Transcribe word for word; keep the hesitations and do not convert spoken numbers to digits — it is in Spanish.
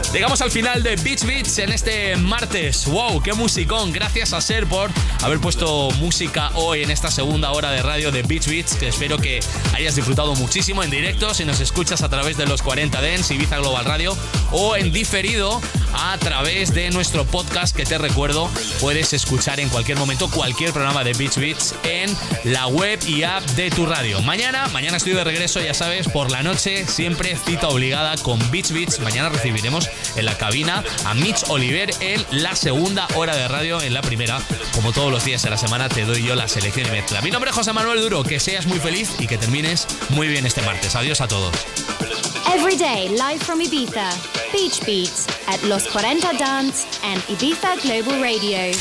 Llegamos al final de Beach Beats en este martes. ¡Wow! ¡Qué musicón! Gracias a Ser por haber puesto música hoy en esta segunda hora de radio de Beach Beats, que espero que hayas disfrutado muchísimo en directo si nos escuchas a través de los cuarenta Dance, Ibiza Global Radio, o en diferido a través de nuestro podcast, que te recuerdo puedes escuchar en cualquier momento cualquier programa de Beach Beats en la web y app de tu radio. Mañana, mañana estoy de regreso, ya sabes, por la noche, siempre cita obligada con Beach Beats. Mañana recibiremos en la cabina a Mitch Oliver en la segunda hora de radio. En la primera, como todos los días de la semana, te doy yo la selección y mezcla. Mi nombre es José Manuel Duro, que seas muy feliz y que termines muy bien este martes. Adiós a todos. Every day, live from Ibiza, Beach Beats at Los cuarenta Dance and Ibiza Global Radio.